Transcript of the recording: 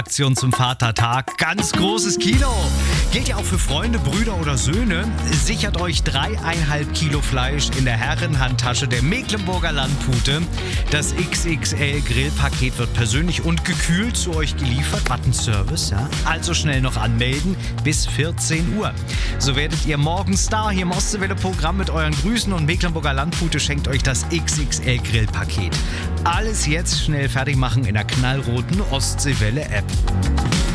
Aktion zum Vatertag. Ganz großes Kilo. Gilt ja auch für Freunde, Brüder oder Söhne. Sichert euch 3,5 Kilo Fleisch in der Herrenhandtasche der Mecklenburger Landpute. Das XXL Grillpaket wird persönlich und gekühlt zu euch geliefert. Button-Service, ja? Also schnell noch anmelden bis 14 Uhr. So werdet ihr morgen Star hier im Ostseewelle-Programm mit euren Grüßen und Mecklenburger Landpute schenkt euch das XXL Grillpaket. Alles jetzt schnell fertig machen in der knallroten Ostseewelle-App.